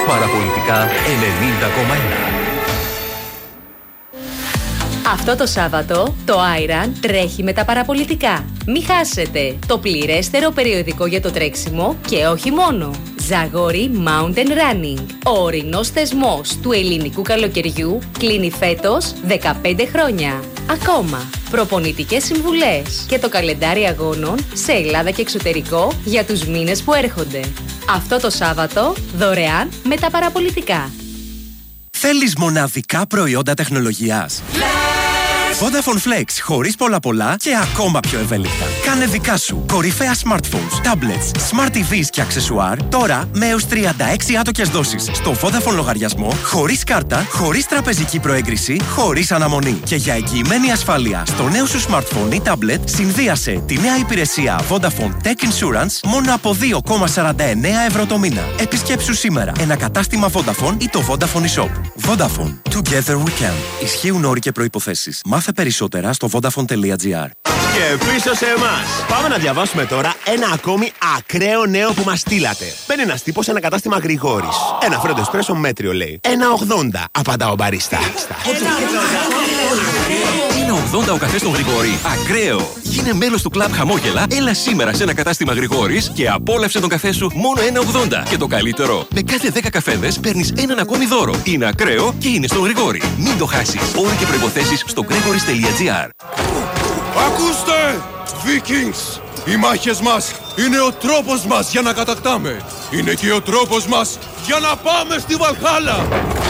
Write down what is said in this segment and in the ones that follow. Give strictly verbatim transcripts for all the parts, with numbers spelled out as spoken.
Παραπολιτικά ενενήντα κόμμα ένα. Αυτό το Σάββατο το Άιραν τρέχει με τα παραπολιτικά. Μη χάσετε το πληρέστερο περιοδικό για το τρέξιμο και όχι μόνο. Ζαγόρι Mountain Running. Ο ορεινός θεσμός του ελληνικού καλοκαιριού κλείνει φέτος δεκαπέντε χρόνια. Ακόμα, προπονητικές συμβουλές και το καλεντάρι αγώνων σε Ελλάδα και εξωτερικό για τους μήνες που έρχονται. Αυτό το Σάββατο δωρεάν με τα παραπολιτικά. Θέλεις μοναδικά προϊόντα τεχνολογίας? Vodafone Flex, χωρίς πολλά πολλά και ακόμα πιο ευέλικτα. Κάνε δικά σου κορυφαία smartphones, tablets, smart τι βις και αξεσουάρ τώρα με έως τριάντα έξι άτοκες δόσεις στο Vodafone λογαριασμό, χωρίς κάρτα, χωρίς τραπεζική προέγκριση, χωρίς αναμονή. Και για εγγυημένη ασφάλεια στο νέο σου smartphone ή tablet, συνδύασε τη νέα υπηρεσία Vodafone Tech Insurance μόνο από δύο κόμμα σαράντα εννέα ευρώ το μήνα. Επισκέψου σήμερα ένα κατάστημα Vodafone ή το Vodafone eShop. Vodafone. Together we can. Ισχύουν όροι και προϋποθέσεις. Μάθε περισσότερα στο vodafone.gr. Και πίσω σε εμάς. Πάμε να διαβάσουμε τώρα ένα ακόμη ακραίο νέο που μας στείλατε. Μπαίνει ένας τύπος σε ένα κατάστημα Γρηγόρης. Ένα φρέντο εσπρέσο μέτριο λέει. ένα ογδόντα, απαντά ο μπαρίστα. Είναι ογδόντα ο καφές στον Γρηγόρη. Ακραίο! Γίνε μέλος του κλαμπ Χαμόγελα. Έλα σήμερα σε ένα κατάστημα Γρηγόρης και απόλαυσε τον καφέ σου μόνο ένα ογδόντα. Και το καλύτερο, με κάθε δέκα καφέδες παίρνεις έναν ακόμη δώρο. Είναι ακραίο και είναι στον Γρηγόρη. Μην το χάσεις. Όροι και προϋποθέσεις στο gregoris.gr. Ακούστε! Vikings! Οι μάχες μας είναι ο τρόπος μας για να κατακτάμε. Είναι και ο τρόπος μας για να πάμε στη Βαλχάλα.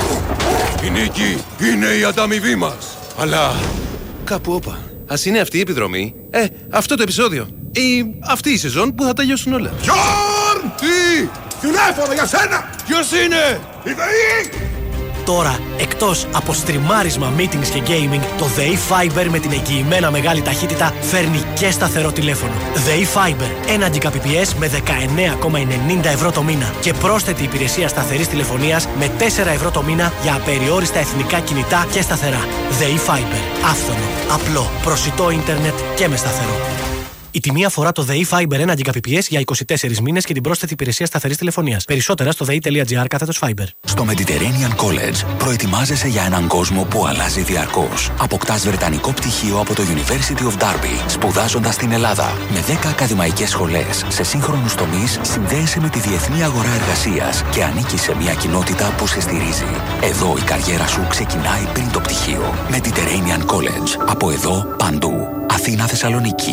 Η νίκη είναι η ανταμοιβή μας. Αλλά κάπου όπα. Ας είναι αυτή η επιδρομή. Ε, αυτό το επεισόδιο. Ή αυτή η σεζόν που θα τελειώσουν όλα. Γιόρν! Τι! Τηλέφωνο για σένα! Ποιος είναι? Η ΔΕΗ! Τώρα, εκτός από στριμάρισμα, meetings και gaming, το ΔΕΗ Fiber με την εγγυημένα μεγάλη ταχύτητα φέρνει και σταθερό τηλέφωνο. ΔΕΗ Fiber, ένα Gbps με δεκαεννέα κόμμα ενενήντα ευρώ το μήνα και πρόσθετη υπηρεσία σταθερής τηλεφωνίας με τέσσερα ευρώ το μήνα για απεριόριστα εθνικά κινητά και σταθερά. ΔΕΗ Fiber, άφθονο, απλό, προσιτό ίντερνετ και με σταθερό. Η τιμή αφορά το ΔΕΗ Fiber ένα Gbps για είκοσι τέσσερις μήνες και την πρόσθετη υπηρεσία σταθερής τηλεφωνίας. Περισσότερα στο δei.gr κάθετος Fiber. Στο Mediterranean College προετοιμάζεσαι για έναν κόσμο που αλλάζει διαρκώς. Αποκτάς βρετανικό πτυχίο από το University of Derby, σπουδάζοντας στην Ελλάδα. Με δέκα ακαδημαϊκές σχολές σε σύγχρονους τομείς, συνδέεσαι με τη διεθνή αγορά εργασίας και ανήκεις σε μια κοινότητα που σε στηρίζει. Εδώ η καριέρα σου ξεκινάει πριν το πτυχίο. Mediterranean College. Από εδώ παντού. Αθήνα, Θεσσαλονίκη.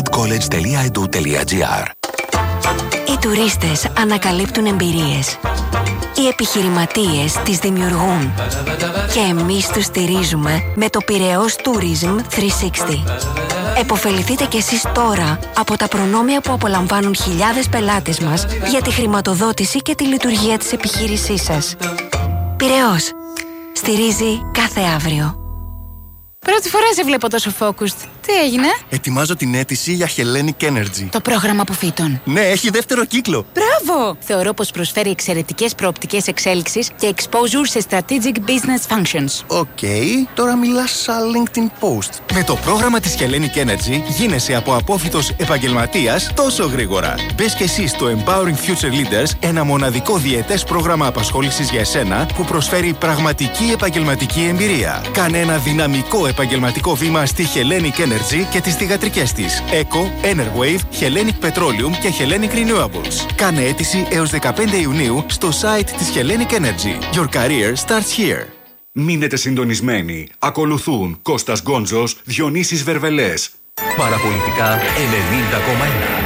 medcollege.edu.gr. Οι τουρίστες ανακαλύπτουν εμπειρίες. Οι επιχειρηματίες τις δημιουργούν. Και εμείς τους στηρίζουμε με το Πειραιώς Tourism τριακόσια εξήντα. Εποφεληθείτε κι εσείς τώρα από τα προνόμια που απολαμβάνουν χιλιάδες πελάτες μας για τη χρηματοδότηση και τη λειτουργία της επιχείρησής σας. Πειραιώς. Στηρίζει κάθε αύριο. Πρώτη φορά σε βλέπω τόσο focused. Τι έγινε? Ετοιμάζω την αίτηση για Hellenic Energy. Το πρόγραμμα αποφύτων. Ναι, έχει δεύτερο κύκλο. Μπράβο! Θεωρώ πως προσφέρει εξαιρετικές προοπτικές εξέλιξης και exposure σε strategic business functions. Οκ, okay, τώρα μιλάς σαν LinkedIn post. Με το πρόγραμμα της Hellenic Energy γίνεσαι από απόφοιτος επαγγελματίας τόσο γρήγορα. Μπες και εσύ στο Empowering Future Leaders, ένα μοναδικό διετές πρόγραμμα απασχόλησης για εσένα που προσφέρει πραγματική επαγγελματική εμπειρία. Κάνε ένα δυναμικό επαγγελματικό βήμα στη Hellenic Energy και τις θυγατρικές της Eco, Enerwave, Hellenic Petroleum και Hellenic Renewables. Κάνε αίτηση έως δεκαπέντε Ιουνίου στο site της Hellenic Energy. Your career starts here. Μείνετε συντονισμένοι. Ακολουθούν Κώστας Γκόντζος, Διονύσης Βερβελές. Παραπολιτικά ενενήντα κόμμα ένα.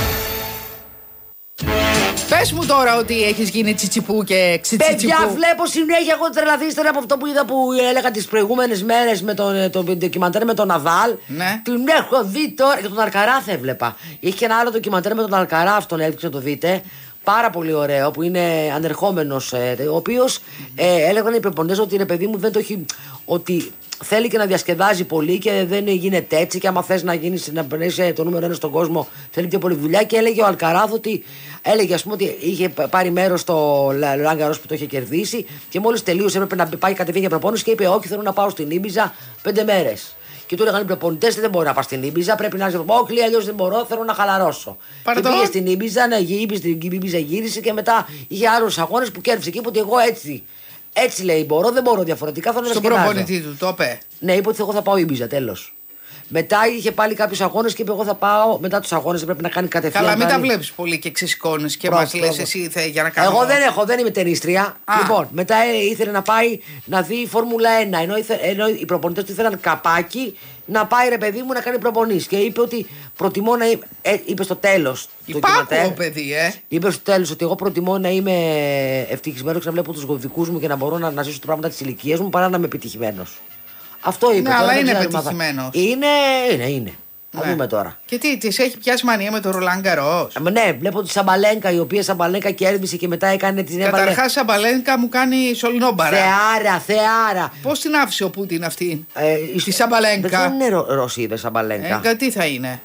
Πες μου τώρα ότι έχεις γίνει τσιτσιπού και ξιτσιτσιπού. Παιδιά, βλέπω συνέχεια. Εγώ τρελαθίστερα από αυτό που είδα που έλεγα τις προηγούμενες μέρες με τον το ντοκιμαντέρ με τον Ναδάλ. Ναι. Την έχω δει τώρα. Και τον Αλκαράθ έβλεπα. Είχε και ένα άλλο ντοκιμαντέρ με τον Αλκαράθ, τον έδειξε να το δείτε. Πάρα πολύ ωραίο που είναι ανερχόμενος. Ο οποίος ε, έλεγαν οι προπονητές ότι ρε παιδί μου δεν το έχει. Ότι θέλει και να διασκεδάζει πολύ και δεν γίνεται έτσι. Και άμα θες να γίνεις να είσαι το νούμερο ένα στον κόσμο, θέλει πιο πολύ δουλειά. Και έλεγε ο Αλκαράθ ότι. Έλεγε ας πούμε ότι είχε πάρει μέρος στο Λάγκαρος που το είχε κερδίσει και μόλις τελείωσε έπρεπε να πάει κατευθείαν για προπόνηση και είπε: όχι, θέλω να πάω στην Ήμπιζα πέντε μέρες. και του έλεγαν οι προπονητές: δεν μπορεί να πας στην Ήμπιζα, πρέπει να είσαι Όκλι, αλλιώς δεν μπορώ, θέλω να χαλαρώσω. Πάρε και το. πήγε στην Ήμπιζα, ναι, η Ήμπιζα γύρισε και μετά είχε άλλους αγώνες που κέρδισε. Και είπε ότι εγώ έτσι, έτσι λέει μπορώ, δεν μπορώ διαφορετικά. Θέλω να στον προπονητή του, το είπε. Ναι, είπε ότι εγώ θα πάω Ήμπιζα, τέλος. Μετά είχε πάλι κάποιους αγώνες και είπε: εγώ θα πάω. Μετά τους αγώνες πρέπει να κάνει κατευθείαν. Καλά, μην κάνει... τα βλέπεις πολύ και ξεσηκώνεις και μας λες εσύ θε, για να κάνω. Εγώ δεν έχω, δεν είμαι ταινίστρια. Α. Λοιπόν, μετά ε, ήθελε να πάει να δει η Φόρμουλα ένα. Ενώ, ήθε, ενώ οι προπονητές του ήθελαν καπάκι να πάει ρε παιδί μου να κάνει προπονήσεις. Και είπε ότι προτιμώ να. Ε, είπε στο τέλος. Υπάρχω, παιδί, ε. Είπε στο τέλος ότι εγώ προτιμώ να είμαι ευτυχισμένος και να βλέπω τους δικούς μου και να μπορώ να, να ζήσω τα πράγματα της ηλικίας μου παρά να είμαι επιτυχημένος. Αυτό είπε. Ναι, αλλά είναι πετυχημένος. Είναι, είναι, είναι. Θα Ναι. δούμε τώρα. Και τι, της έχει πιάσει μανία με τον Ρολάν Γκαρός. Ε, ναι, βλέπω τη Σαμπαλένκα, η οποία Σαμπαλένκα κέρδισε και μετά έκανε την έβαλε. Καταρχάς, η Σαμπαλένκα μου κάνει σωληνόμπαρα. Θεάρα, θεάρα. Πώς την άφησε ο Πούτιν αυτή, Ε, τη Σαμπαλένκα. Δεν είναι Ρο- Ρωσίδα Σαμπαλένκα. Ε, τι θα είναι.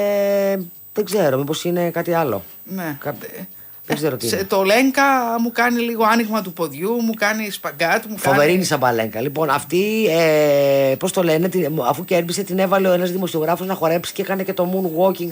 Ε, δεν ξέρω, μήπως είναι κάτι άλλο. Ναι. Κα... Δεν ξέρω τι Σε, είναι. το Λέγκα μου κάνει λίγο άνοιγμα του ποδιού, μου κάνει σπαγκάτ, μου κάνει. Φοβερή είναι η Σαμπαλένκα. Λοιπόν, αυτή, ε, πώς το λένε, την, αφού κέρδισε, την έβαλε ο ένας δημοσιογράφος να χορέψει και έκανε και το moonwalking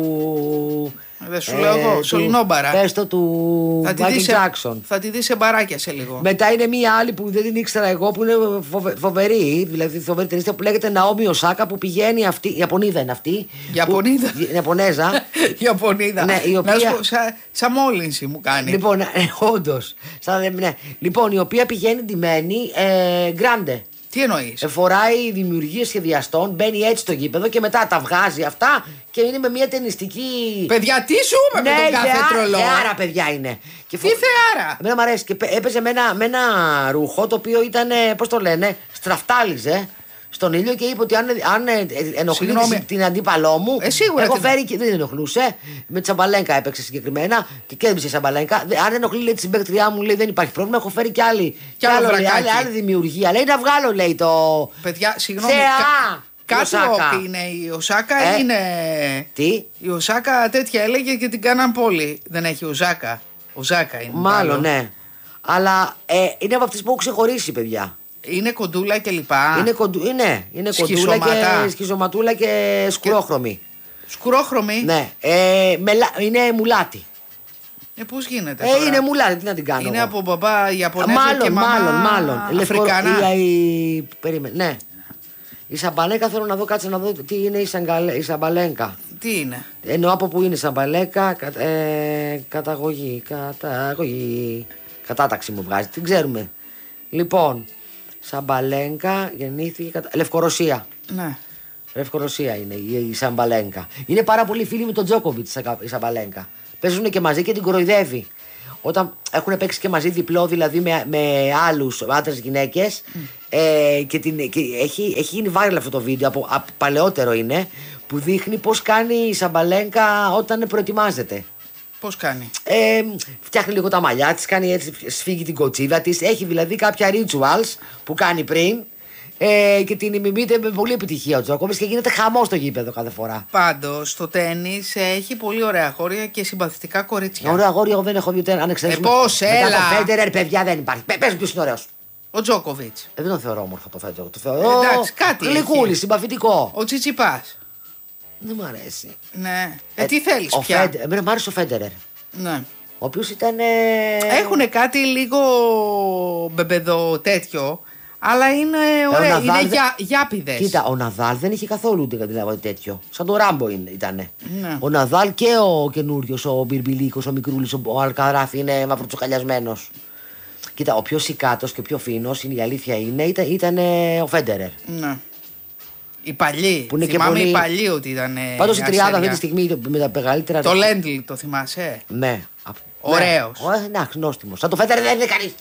του. Δεν σου λέω εγώ, σωληνόμπαρα. Πες το του Michael Jackson. Θα τη δει σε μπαράκια σε λίγο. Μετά είναι μία άλλη που δεν την ήξερα εγώ που είναι φοβε, φοβερή, δηλαδή φοβερή ταινίστια που λέγεται Ναόμι Οσάκα που πηγαίνει αυτή. Η Ιαπωνίδα είναι αυτή. Ιαπωνίδα. Που, Ιαπωνέζα. Ιαπωνίδα. Ναι, η οποία... Να σου πω, σαν σα μόλυνση μου κάνει. Λοιπόν, ε, όντως. Σαν, ναι. Λοιπόν, η οποία πηγαίνει ντυμένη ε, γκράντε. Τι εννοείς? Ε, φοράει δημιουργίες σχεδιαστών, μπαίνει έτσι στο γήπεδο και μετά τα βγάζει αυτά και είναι με μια ταινιστική. Παιδιά, τι ζούμε ναι, με τον κάθε θεά, τρολό. θεάρα, παιδιά είναι. Και τι θεάρα. Εμένα μου αρέσει και έπαιζε με ένα, με ένα ρούχο το οποίο ήταν, πώς το λένε, στραφτάλιζε στον ήλιο και είπε ότι αν, αν ενοχλεί Συγγνώμη. την αντίπαλό μου. Ε, σίγουρα έχω την- φέρει και δεν ενοχλούσε. Με τη Σαμπαλένκα έπαιξε συγκεκριμένα και κέρδισε η Σαμπαλένκα. Δε- Αν ενοχλεί λέει, τη συμπαίκτριά μου, λέει δεν υπάρχει πρόβλημα. Έχω φέρει και άλλη, Κι άλλο άλλο, λέει, βρακάκι. άλλη, άλλη δημιουργία. Λέει να βγάλω, λέει το. Παιδιά, συγγνώμη. Θεά! κα- Η Κάτω Οσάκα. είναι η Οσάκα Ε. είναι. Τι? Η Οσάκα τέτοια έλεγε και την κάναν πόλη. Δεν έχει Οσάκα. Οσάκα είναι. Μάλλον, άλλο. ναι. Αλλά ε, είναι από αυτέ που έχω ξεχωρίσει, παιδιά. Είναι κοντούλα και λοιπά. Είναι, κοντου, είναι, είναι κοντούλα Σχισωματά. και σχιζωματούλα και σκουρόχρωμη. Σκουρόχρωμη. Ναι. Ε, μελα, είναι μουλάτι. Ε, πώς γίνεται. Ε, τώρα? είναι μουλάτι, τι να την κάνω. Είναι εγώ. από μπαμπά Ιαπωνέζα μάλλον, και μαμά μάλλον, μάλλον. Αφρικανά. Η, η, περίμενε, ναι. Η Σαμπαλέκα θέλω να δω, κάτσε να δω τι είναι η, Σαγκαλέ, η Σαμπαλέκα. Τι είναι. Εννοώ από πού είναι η Σαμπαλέκα, κα, ε, καταγωγή, καταγωγή. Κατάταξη μου βγάζει, την ξέρουμε. Λοιπόν, Σαμπαλέκα γεννήθηκε. Κατα... Λευκορωσία. Ναι. Λευκορωσία είναι η, η Σαμπαλέκα. Είναι πάρα πολύ φίλοι με τον Τζόκοβιτ η Σαμπαλέκα. Παίζουν και μαζί και την κοροϊδεύει. Όταν έχουν παίξει και μαζί διπλό, δηλαδή με, με άλλου άντρε-γυναίκε. Mm. Ε, και, την, και έχει, έχει γίνει viral αυτό το βίντεο, από, από παλαιότερο είναι, που δείχνει πώ κάνει η Σαμπαλέκα όταν προετοιμάζεται. Πώς κάνει. Ε, φτιάχνει λίγο τα μαλλιά τη, κάνει έτσι, σφίγγει την κοτσίδα τη. Έχει δηλαδή κάποια rituals που κάνει πριν. Ε, και την ημιμείται με πολύ επιτυχία ο Τζόκοβιτς και γίνεται χαμό στο γήπεδο κάθε φορά. Πάντως, το τένις έχει πολύ ωραία αγόρια και συμπαθητικά κορίτσια. Ωραία αγόρια, εγώ δεν έχω δει ούτε αν εξαιρέσουμε. Ε, πώς, μετά έλα. το Φέντερερ, παιδιά δεν υπάρχει. Πε πες μου ποιος είναι ωραίος. Ο Τζόκοβιτς. Ε, δεν τον θεωρώ όμορφο το Φέντερερ. Το θεωρώ. Εντάξει, κάτι γλυκούλη, έχει. συμπαθητικό. Ο Τσιτσιπάς. Δεν μου αρέσει. Ναι. Ε, τι θέλεις ο πια. Φέντε- Εμένα μου άρεσε ο Φέντερερ. Ναι. Ο οποίος ήταν. Ε... Έχουν κάτι λίγο μπεμπεδο τέτοιο, αλλά είναι ο ωραία. Ναδάλ Είναι δεν- για, γιάπηδες. Κοίτα, ο Ναδάλ δεν είχε καθόλου ούτε καταλάβω τέτοιο. Σαν το Ράμπο ήταν. Ναι. Ο Ναδάλ και ο καινούριο, ο Μπιρμπιλίκο, ο Μικρούλη, ο, ο Αλκαράθ είναι μαυροτσοκαλιασμένο. Κοίτα, ο πιο σικάτο και ο πιο φίνο, η αλήθεια είναι, ήταν, ήταν ε, ο Φέντερερ. Ναι. Οι παλιοί. Που είναι και Θυμάμαι πολύ- οι παλιοί ότι ήταν. Πάντω η τριάδα αυτή τη στιγμή με τα μεγαλύτερα. Το Λέντλ το θυμάσαι. Ναι. Ωραίος. Ναι, ναι, νόστιμο. Σαν το Φέντερερ δεν είναι κανεί.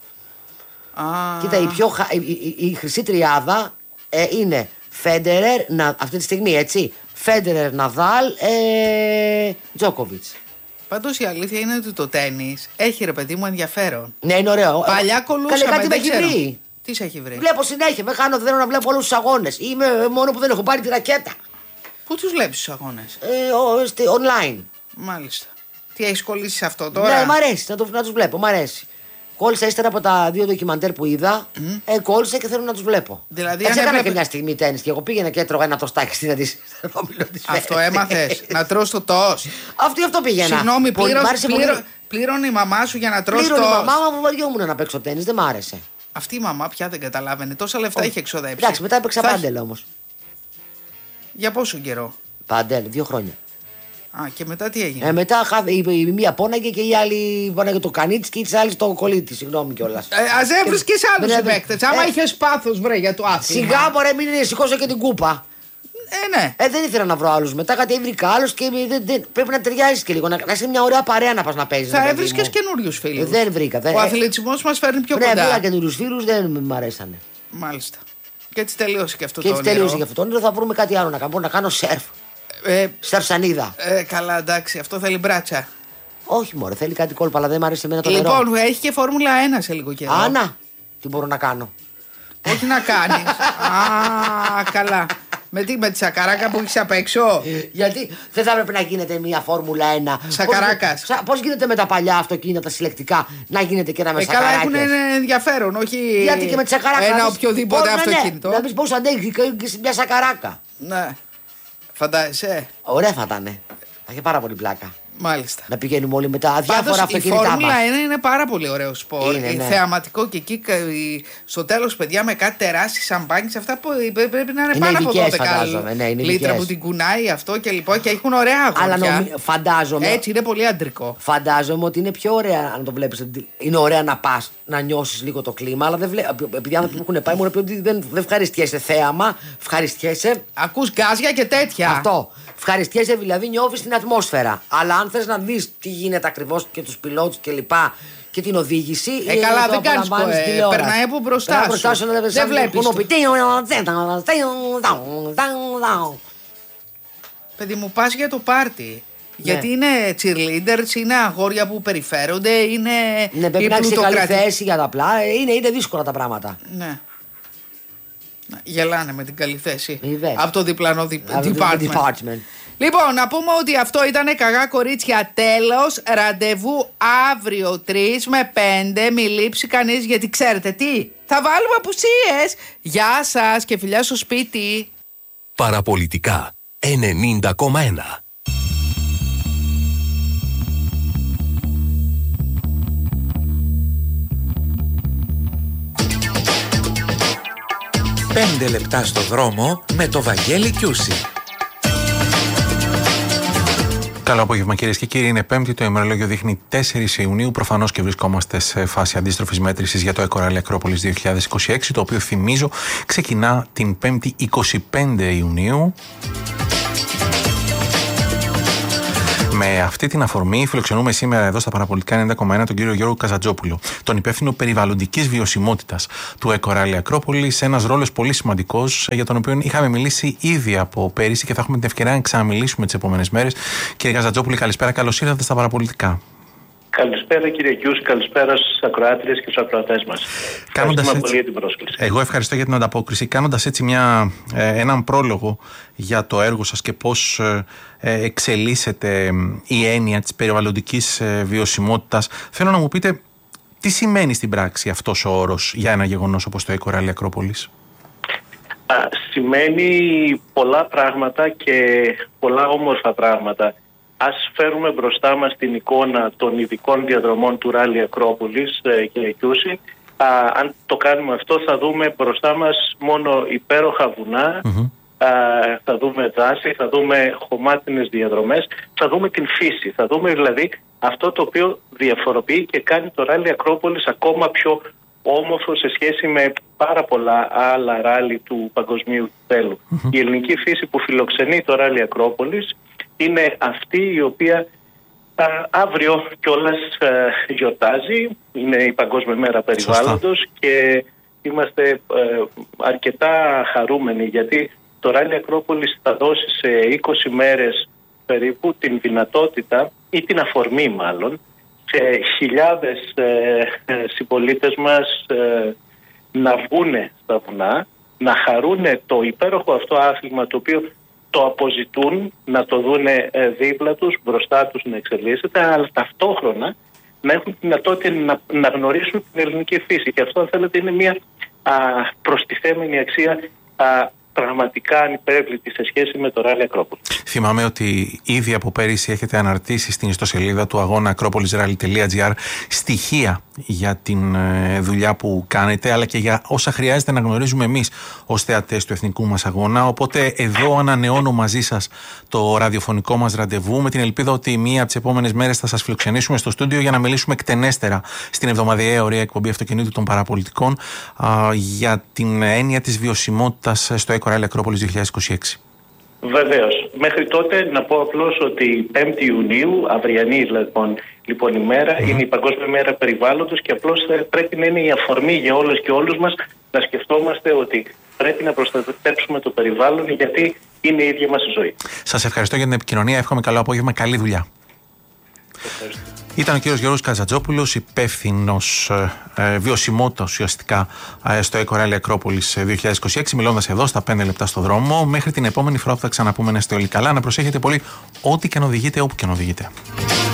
Α. Κοίτα, η, πιο, χα- η, η- η χρυσή τριάδα ε, είναι Φέντερερ, να, αυτή τη στιγμή έτσι. Φέντερερ, Ναδάλ, ε, Τζόκοβιτς. Πάντως η αλήθεια είναι ότι το τένις έχει ρε παιδί μου ενδιαφέρον. Ναι, είναι ωραίο. Παλιά κολούσαμε. Καλέ, κάτι με δεν έχει ξέρω. βρει. Τι σε έχει βρει. Βλέπω συνέχεια, με χάνω, θέλω να βλέπω όλου του αγώνε. Είμαι μόνο που δεν έχω πάρει τη ρακέτα. Πού τους βλέπεις τους αγώνες. Ε, ο, στη, online. Μάλιστα. Τι έχεις κολλήσει σε αυτό τώρα. Ναι, μ' αρέσει να, το, να του βλέπω, μ' αρέσει. Κόλλησα ύστερα από τα δύο ντοκιμαντέρ που είδα. Mm. Ε, κόλλησα και θέλω να τους βλέπω. Δηλαδή, έτσι έκανα έβλεπε... και μια στιγμή τέννις και εγώ πήγαινα και έτρωγα ένα τοστάκι στην αντίστοιχη. Αυτό έμαθες, να τρως το τόστ. Αυτό αυτό πήγαινα. Συγγνώμη, πλήρω, πλήρω, πολύ... πλήρωνε η μαμά σου για να τρως πλήρωνε τόστ. Πλήρωνε η μαμά μου, βαριόμουν να παίξω τέννις, δεν μ' άρεσε. Αυτή η μαμά πια δεν καταλάβαινε, τόσα λεφτά oh. είχε εξοδέψει. Εντάξει, μετά έπαιξα Θα... πάντελ όμως. Για πόσο καιρό? Πάντελ, δύο χρόνια. Α, και μετά τι έγινε? Ε, μετά η, η, η μία πόναγε και η άλλη πόναγε το κανίτσι και η άλλη το κολλήτη. Συγγνώμη κιόλας. Ε, ας έβρισκες και άλλους συμπαίκτες. Ε, άμα είχες πάθος, βρε, για το άθλημα. Σιγά μωρέ, μην σηκώσω και την κούπα. Ε, ναι. Ε, δεν ήθελα να βρω άλλους. Μετά κάτι έβρικα άλλους και δεν, δεν, πρέπει να ταιριάζει και λίγο. Να, να είσαι μια ωραία παρέα να πας να παίζεις. Θα έβρισκες καινούριους φίλους. Ε, δεν βρήκα. Δεν, Ο αθλητισμός μας φέρνει πιο ναι, κοντά. Ναι, βρήκα καινούριους φίλους, δεν μ' αρέσανε. Μάλιστα. Και έτσι τελείωσε και αυτό και το όνειρο. Και έτσι τελείωσε και αυτό το όνειρο. Θα βρούμε κάτι άλλο να κάνω. Να κάνω σερφ. Ε, Σερφσανίδα. Ε, καλά, εντάξει, αυτό θέλει μπράτσα. Όχι, μωρέ, θέλει κάτι κόλπα, αλλά δεν μου αρέσει εμένα το λοιπόν, νερό. Λοιπόν, έχει και Φόρμουλα ένα σε λίγο καιρό. Άνα, τι μπορώ να κάνω. Όχι να κάνεις. Α, καλά. Με τι, με τη σακαράκα που έχεις απ' έξω. Γιατί δεν θα έπρεπε να γίνεται μια Φόρμουλα ένα. Σακαράκας. Πώς, πώς γίνεται με τα παλιά αυτοκίνητα, τα συλλεκτικά, να γίνεται και ένα με ε, σακαράκες. Καλά, έχουν ενδιαφέρον, όχι. Γιατί και με τη σακαράκα. Ένα οποιοδήποτε πώς, αυτοκίνητο. Ναι, να δεις πώς αντέχει και σε μια σακαράκα. Ναι. Φαντάζεσαι. Ωραία θα ήταν. Θα είχε πάρα πολύ πλάκα. Μάλιστα. Να πηγαίνουμε όλοι με τα διάφορα αυτοκίνητά μας. Η Φόρμουλα ένα είναι πάρα πολύ ωραίο σπορ. Είναι, ναι. Θεαματικό και εκεί στο τέλος, παιδιά, με κάτι τεράστιες σαμπάνιες. Αυτά που πρέπει να είναι, είναι πάνω από δώδεκα ναι, λίτρα που την κουνάει αυτό και λοιπόν και έχουν ωραία αγόρια. Αλλά νομι... φαντάζομαι. Έτσι είναι πολύ αντρικό. Φαντάζομαι ότι είναι πιο ωραία, αν το βλέπεις. Είναι ωραία να πας, να νιώσεις λίγο το κλίμα. Αλλά δεν βλέ... επειδή άνθρωποι που έχουν πάει μου λένε ότι δεν, δεν ευχαριστιέσαι θέαμα, ευχαριστιέσαι. Ακούς γκάζια και τέτοια. Αυτό. Ευχαριστιέσαι, δηλαδή νιώθεις την ατμόσφαιρα. Αλλά αν θες να δεις τι γίνεται ακριβώς και τους πιλότους και λοιπά και την οδήγηση. Ε, καλά, δεν κάνεις ε, περνάει από μπροστά σου. σου δεν βλέπεις. Παιδί μου, πας για το πάρτι. Γιατί είναι cheerleaders, είναι αγόρια που περιφέρονται, είναι. Ναι, πρέπει να έχεις καλή θέση για τα απλά. Είναι, είναι δύσκολα τα πράγματα. Ναι. Γελάνε με την καλή θέση. Βεβαίως. Από το διπλανό δι... department. department. Λοιπόν, να πούμε ότι αυτό ήταν Καγά Κορίτσια. Τέλος, ραντεβού αύριο τρεις με πέντε. Μη λείψει κανείς, γιατί ξέρετε τι, θα βάλουμε απουσίες. Γεια σας και φιλιά στο σπίτι. Παραπολιτικά ενενήντα κόμμα ένα. Πέντε λεπτά στο δρόμο με το Βαγγέλη Κιούση. Καλό απόγευμα κυρίες και κύριοι. Είναι Πέμπτη, το ημερολόγιο δείχνει τέσσερις Ιουνίου. Προφανώς και βρισκόμαστε σε φάση αντίστροφης μέτρησης για το Εκοράλι Ακρόπολης δύο χιλιάδες είκοσι έξι, το οποίο θυμίζω ξεκινά την Πέμπτη είκοσι πέντε Ιουνίου. Με αυτή την αφορμή, φιλοξενούμε σήμερα εδώ στα Παραπολιτικά ενενήντα κόμμα ένα τον κύριο Γιώργο Καζατζόπουλο, τον υπεύθυνο περιβαλλοντικής βιωσιμότητας του Εκοράλι Ακρόπολης. Ένας ρόλος πολύ σημαντικός, για τον οποίο είχαμε μιλήσει ήδη από πέρυσι και θα έχουμε την ευκαιρία να ξαναμιλήσουμε τις επόμενες μέρες. Κύριε Καζατζόπουλο, καλησπέρα, καλώς ήρθατε στα Παραπολιτικά. Καλησπέρα κύριε Κιούς, καλησπέρα στους ακροάτριες και στους ακροατές μας. Ευχαριστούμε πολύ για την πρόσκληση. Εγώ ευχαριστώ για την ανταπόκριση. Κάνοντας έτσι μια, ε, έναν πρόλογο για το έργο σας και πώς ε, εξελίσσεται η έννοια της περιβαλλοντικής ε, βιωσιμότητας, θέλω να μου πείτε τι σημαίνει στην πράξη αυτός ο όρος για ένα γεγονός όπως το Εκοράλι Ακρόπολης. Α, σημαίνει πολλά πράγματα και πολλά όμορφα πράγματα. Ας φέρουμε μπροστά μας την εικόνα των ειδικών διαδρομών του Ράλι Ακρόπολης, ε, κύριε Κιούση. Α, αν το κάνουμε αυτό θα δούμε μπροστά μας μόνο υπέροχα βουνά, mm-hmm. α, θα δούμε δάση, θα δούμε χωμάτινες διαδρομές, θα δούμε την φύση. Θα δούμε δηλαδή αυτό το οποίο διαφοροποιεί και κάνει το Ράλι Ακρόπολης ακόμα πιο όμορφο σε σχέση με πάρα πολλά άλλα ράλι του παγκοσμίου κυπέλλου. Mm-hmm. Η ελληνική φύση που φιλοξενεί το Ράλι Ακρόπολης είναι αυτή η οποία α, αύριο κιόλας α, γιορτάζει. Είναι η Παγκόσμια Μέρα Περιβάλλοντος. Σωστά. Και είμαστε α, αρκετά χαρούμενοι γιατί το Ράλι Ακρόπολης θα δώσει σε είκοσι μέρες περίπου την δυνατότητα ή την αφορμή μάλλον σε χιλιάδες ε, συμπολίτες μας ε, να βγούνε στα βουνά, να χαρούνε το υπέροχο αυτό άθλημα το οποίο το αποζητούν, να το δούνε δίπλα τους, μπροστά τους να εξελίσσεται, αλλά ταυτόχρονα να έχουν τη δυνατότητα να, να γνωρίσουν την ελληνική φύση. Και αυτό, αν θέλετε, είναι μια α, προστιθέμενη αξία α, πραγματικά ανυπέρβλητη σε σχέση με το ράλι Ακρόπολη. Θυμάμαι ότι ήδη από πέρυσι έχετε αναρτήσει στην ιστοσελίδα του αγώνα ακρόπολης ράλι τελεία τζι άρ στοιχεία για την δουλειά που κάνετε, αλλά και για όσα χρειάζεται να γνωρίζουμε εμείς ως θεατές του εθνικού μας αγώνα. Οπότε εδώ ανανεώνω μαζί σας το ραδιοφωνικό μας ραντεβού, με την ελπίδα ότι μία από τις επόμενες μέρες θα σας φιλοξενήσουμε στο στούντιο για να μιλήσουμε εκτενέστερα στην εβδομαδιαία ωραία εκπομπή αυτοκινήτου των παραπολιτικών α, για την έννοια της βιωσιμότητας στο Eco-Rally Ακρόπολης δύο χιλιάδες είκοσι έξι. Βεβαίως. Μέχρι τότε να πω απλώς ότι πέμπτη Ιουνίου, αυριανή λοιπόν, λοιπόν ημέρα, mm-hmm. είναι η Παγκόσμια Μέρα Περιβάλλοντος και απλώς πρέπει να είναι η αφορμή για όλες και όλους μας να σκεφτόμαστε ότι πρέπει να προστατεύσουμε το περιβάλλον, γιατί είναι η ίδια μας η ζωή. Σας ευχαριστώ για την επικοινωνία. Εύχομαι καλό απόγευμα. Καλή δουλειά. Ευχαριστώ. Ήταν ο κύριος Γιώργος Καζατζόπουλος, υπεύθυνος ε, βιωσιμότητα ουσιαστικά ε, στο Eco-Rally Ακρόπολης δύο χιλιάδες είκοσι έξι, μιλώντας εδώ στα πέντε λεπτά στο δρόμο. Μέχρι την επόμενη φορά που θα ξαναπούμε, να είστε όλοι καλά, να προσέχετε πολύ ό,τι και αν οδηγείτε, όπου και αν οδηγείτε.